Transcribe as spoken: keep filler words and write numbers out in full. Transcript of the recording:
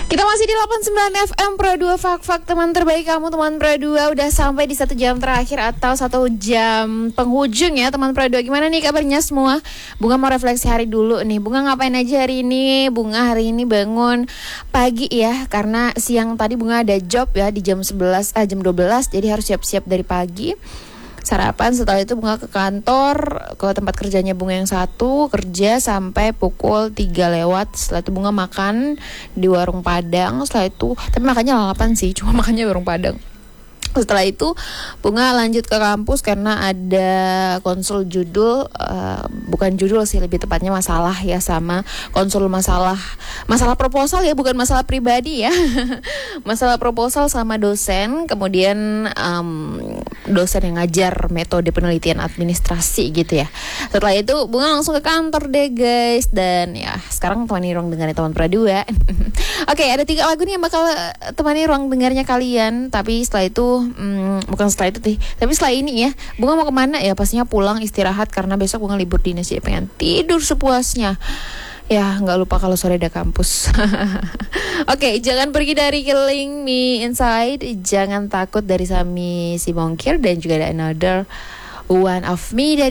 Kita masih di delapan puluh sembilan F M Pro dua Fak-Fak, teman terbaik kamu, teman Pro dua. Udah sampai di satu jam terakhir atau satu jam penghujung ya teman Pro dua. Gimana nih kabarnya semua? Bunga mau refleksi hari dulu nih. Bunga ngapain aja hari ini? Bunga hari ini bangun pagi ya, karena siang tadi Bunga ada job ya di jam sebelas, ah, jam dua belas. Jadi harus siap-siap dari pagi. Sarapan, setelah itu Bunga ke kantor, ke tempat kerjanya Bunga yang satu, kerja sampai pukul tiga lewat. Setelah itu Bunga makan di warung Padang. Setelah itu, tapi makannya lalapan sih, cuma makannya warung Padang. Setelah itu Bunga lanjut ke kampus karena ada konsul judul, uh, bukan judul sih, lebih tepatnya masalah ya, sama konsul masalah masalah proposal ya, bukan masalah pribadi ya. Masalah proposal sama dosen, kemudian um, dosen yang ngajar metode penelitian administrasi gitu ya. Setelah itu Bunga langsung ke kantor deh guys, dan ya sekarang temani ruang dengarnya teman Pro dua. Oke, ada tiga lagu nih yang bakal temani ruang dengarnya kalian, tapi setelah itu Hmm, bukan setelah itu sih, tapi setelah ini ya Bunga mau kemana ya? Pastinya pulang istirahat karena besok Bunga libur dinas, jadi pengen tidur sepuasnya. Ya nggak lupa kalau sore ada kampus. Oke, okay, jangan pergi dari Killing Me Inside, jangan takut dari Sami Simongkir, dan juga ada Another One of Me dari